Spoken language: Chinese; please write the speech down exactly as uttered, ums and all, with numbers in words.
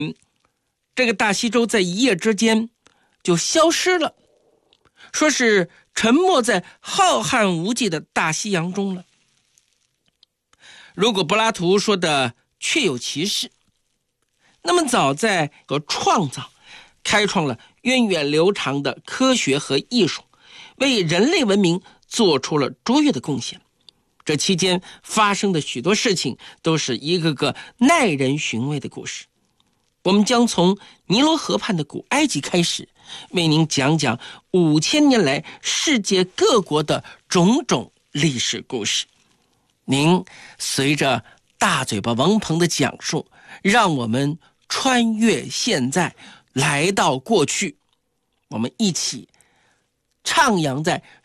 这个大西洲在一夜之间就消失了，说是沉没在浩瀚无际的大西洋中了。如果柏拉图说的确有其事，那么早在和创造开创了源远流长的科学和艺术，为人类文明做出了卓越的贡献。这期间发生的许多事情都是一个个耐人寻味的故事。我们将从尼罗河畔的古埃及开始，为您讲讲五千年来世界各国的种种历史故事。您随着大嘴巴王鹏的讲述，让我们穿越现在，来到过去，我们一起徜徉在